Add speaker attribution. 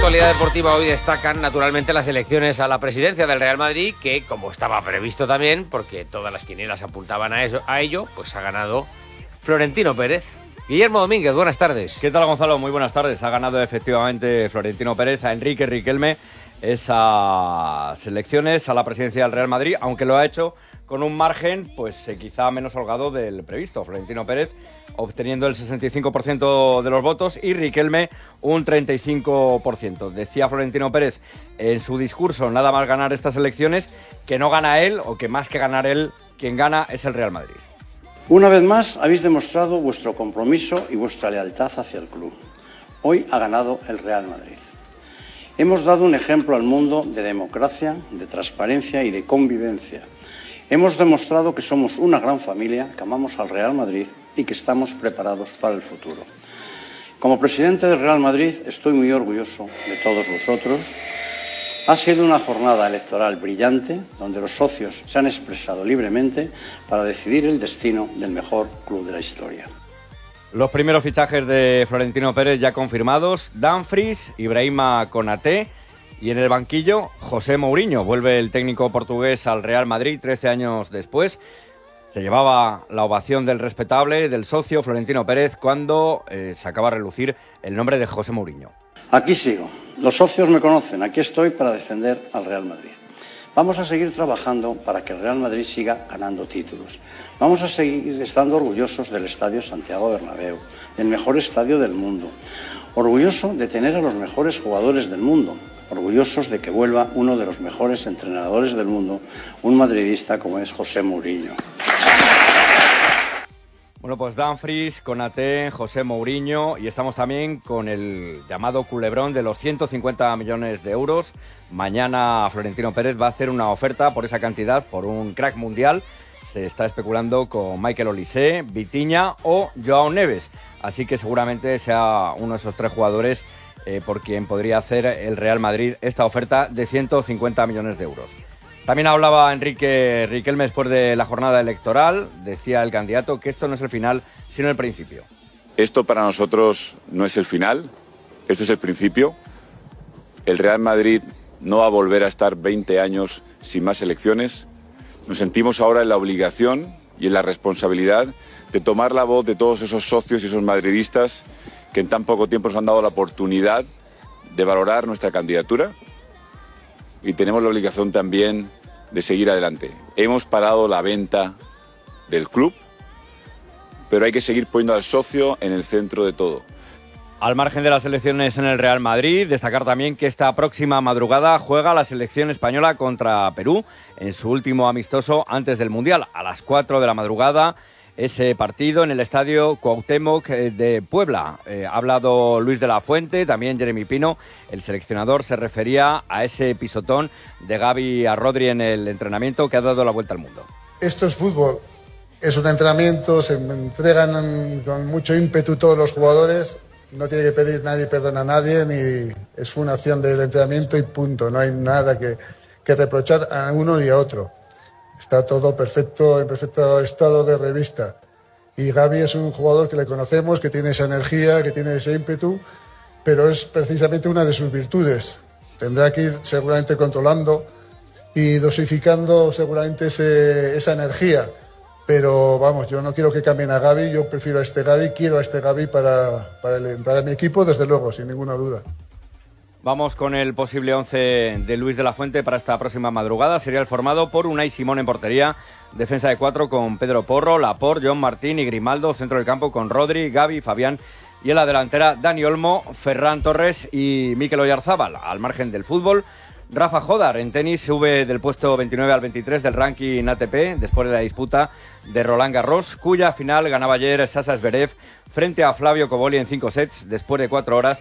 Speaker 1: La actualidad deportiva hoy destacan naturalmente las elecciones a la presidencia del Real Madrid, que como estaba previsto también, porque todas las quinielas apuntaban a ello, pues ha ganado Florentino Pérez. Guillermo Domínguez, buenas tardes.
Speaker 2: ¿Qué tal, Gonzalo? Muy buenas tardes. Ha ganado efectivamente Florentino Pérez a Enrique Riquelme esas elecciones a la presidencia del Real Madrid, aunque lo ha hecho con un margen pues quizá menos holgado del previsto. Florentino Pérez obteniendo el 65% de los votos y Riquelme un 35%. Decía Florentino Pérez en su discurso, nada más ganar estas elecciones, que no gana él, o que más que ganar él, quien gana es el Real Madrid.
Speaker 3: Una vez más habéis demostrado vuestro compromiso y vuestra lealtad hacia el club. Hoy ha ganado el Real Madrid. Hemos dado un ejemplo al mundo de democracia, de transparencia y de convivencia. Hemos demostrado que somos una gran familia, que amamos al Real Madrid y que estamos preparados para el futuro. Como presidente del Real Madrid estoy muy orgulloso de todos vosotros. Ha sido una jornada electoral brillante, donde los socios se han expresado libremente para decidir el destino del mejor club de la historia.
Speaker 2: Los primeros fichajes de Florentino Pérez ya confirmados: Dumfries, Ibrahima Konaté y en el banquillo José Mourinho. Vuelve el técnico portugués al Real Madrid 13 años después. Se llevaba la ovación del respetable, del socio Florentino Pérez, cuando sacaba a relucir el nombre de José Mourinho.
Speaker 3: Aquí sigo. Los socios me conocen. Aquí estoy para defender al Real Madrid. Vamos a seguir trabajando para que el Real Madrid siga ganando títulos. Vamos a seguir estando orgullosos del Estadio Santiago Bernabéu, del mejor estadio del mundo. Orgulloso de tener a los mejores jugadores del mundo. Orgullosos de que vuelva uno de los mejores entrenadores del mundo, un madridista como es José Mourinho.
Speaker 2: Bueno, pues Dumfries, Konaté, José Mourinho, y estamos también con el llamado culebrón de los 150 millones de euros. Mañana Florentino Pérez va a hacer una oferta por esa cantidad, por un crack mundial. Se está especulando con Michael Olise, Vitinha o Joao Neves. Así que seguramente sea uno de esos tres jugadores por quien podría hacer el Real Madrid esta oferta de 150 millones de euros. También hablaba Enrique Riquelme después de la jornada electoral. Decía el candidato que esto no es el final, sino el principio.
Speaker 4: Esto para nosotros no es el final, esto es el principio. El Real Madrid no va a volver a estar 20 años sin más elecciones. Nos sentimos ahora en la obligación y en la responsabilidad de tomar la voz de todos esos socios y esos madridistas que en tan poco tiempo nos han dado la oportunidad de valorar nuestra candidatura. Y tenemos la obligación también de seguir adelante. Hemos parado la venta del club, pero hay que seguir poniendo al socio en el centro de todo.
Speaker 2: Al margen de las elecciones en el Real Madrid, destacar también que esta próxima madrugada juega la selección española contra Perú en su último amistoso antes del Mundial. A las 4 de la madrugada, ese partido en el Estadio Cuauhtémoc de Puebla. Ha hablado Luis de la Fuente, también Jeremy Pino. El seleccionador se refería a ese pisotón de Gavi a Rodri en el entrenamiento que ha dado la vuelta al mundo.
Speaker 5: Esto es fútbol, es un entrenamiento, se entregan con mucho ímpetu todos los jugadores. No tiene que pedir nadie perdón a nadie, ni es una acción del entrenamiento y punto. No hay nada que reprochar a uno y a otro. Está todo perfecto, en perfecto estado de revista. Y Gavi es un jugador que le conocemos, que tiene esa energía, que tiene ese ímpetu, pero es precisamente una de sus virtudes. Tendrá que ir seguramente controlando y dosificando seguramente esa energía. Pero vamos, yo no quiero que cambien a Gavi, yo prefiero a este Gavi, quiero a este Gavi para mi equipo, desde luego, sin ninguna duda.
Speaker 2: Vamos con el posible 11 de Luis de la Fuente para esta próxima madrugada. Sería el formado por Unai Simón en portería, defensa de 4 con Pedro Porro, Laporte, John Martín y Grimaldo, centro del campo con Rodri, Gavi, Fabián, y en la delantera Dani Olmo, Ferran Torres y Mikel Oyarzábal. Al margen del fútbol, Rafa Jodar en tenis sube del puesto 29 al 23 del ranking ATP después de la disputa de Roland Garros, cuya final ganaba ayer Sasha Zverev frente a Flavio Cobolli en 5 sets después de 4 horas